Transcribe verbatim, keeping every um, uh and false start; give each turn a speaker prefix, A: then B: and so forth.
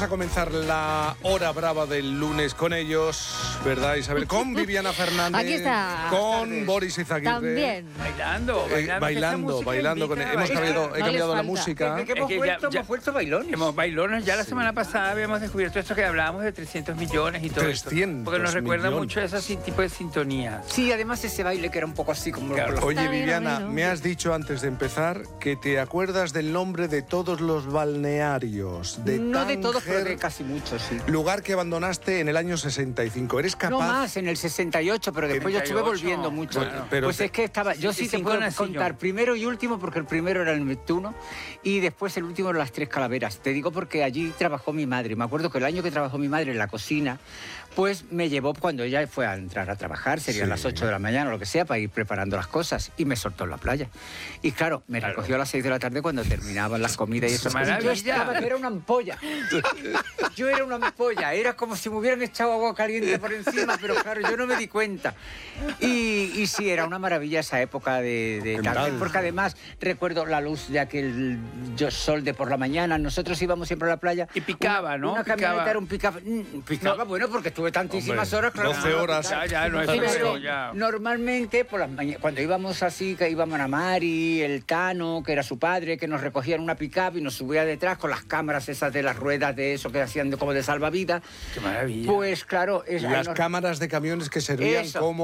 A: a comenzar la hora brava del lunes con ellos, ¿verdad, Isabel? Con Viviana Fernández.
B: Aquí está.
A: Con Boris Izaguirre.
B: También.
C: Bailando,
A: Eh,
C: bailando.
A: bailando, bailando. Con, hemos cambiado, he
B: no
A: cambiado la
B: les falta.
A: música.
D: Desde que hemos
C: Es que ya-
D: vuelto,
C: ya-
D: hemos vuelto bailones.
C: Hemos bailones. Ya la
A: Sí.
C: semana pasada habíamos descubierto esto que hablábamos de trescientos millones y todo esto.
A: trescientos
C: Porque nos recuerda
A: millones.
C: mucho a ese sin- tipo de sintonía.
D: Sí, además ese baile que era un poco así como...
C: Claro.
D: los-
A: Oye,
B: Está bien,
A: Viviana,
B: bueno.
A: me has dicho antes de empezar que te acuerdas del nombre de todos los balnearios. De
D: no de todos, pero de
A: Tánger,
D: casi muchos, sí.
A: lugar que abandonaste en el año sesenta y cinco. ¿Eres capaz?
D: No más, en el sesenta y ocho, pero después yo estuve
C: sesenta y ocho,
D: volviendo mucho.
C: claro.
A: Pero
D: pues
A: te-
D: es que estaba, yo sí te
C: sesenta y cinco
D: puedo
C: nací
D: contar
C: yo.
D: primero y último, porque el primero era el Neptuno y después el último eran las Tres Calaveras. Te digo porque allí trabajó mi madre. Me acuerdo que el año que trabajó mi madre en la cocina, pues me llevó cuando ella fue a entrar a trabajar, serían
A: Sí.
D: las ocho de la mañana o lo que sea, para ir preparando las cosas, y me soltó en la playa. Y claro, me
C: Claro.
D: recogió a las seis de la tarde cuando terminaban las comidas y eso.
C: Maravilla.
D: Yo estaba que era una ampolla. Yo era una ampolla, era como si me hubieran echado agua caliente por encima, pero claro, yo no me di cuenta. Y, y sí, era una maravilla esa época de, de
A: ¿Qué
D: tarde,
A: tal?
D: porque además recuerdo la luz de aquel yo- sol de por la mañana. Nosotros íbamos siempre a la playa.
C: Y picaba,
D: Una-
C: ¿no?
D: Una
C: Picaba.
D: camioneta era un picaba. mm, Picaba,
C: No.
D: bueno, porque estuve tantísimas
A: Hombre,
D: horas. claro,
A: doce
D: que me iba a
A: horas.
D: picar.
C: Ya, ya, no es
D: Pero
C: eso, ya.
D: normalmente, por las mañanas, cuando íbamos así, que íbamos a Mari, el Tano, que era su padre, que nos recogían una pick-up y nos subía detrás con las cámaras esas de las ruedas de eso que hacían de- como de salvavidas.
C: Qué maravilla.
D: Pues claro, es, ahí
A: Las
D: nos-
A: cámaras de camiones que servían
D: Eso.
A: como